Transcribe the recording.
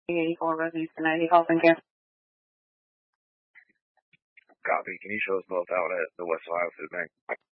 84 residents tonight. Health and care. Copy. Can you show us both out at the West Ohio Food Bank?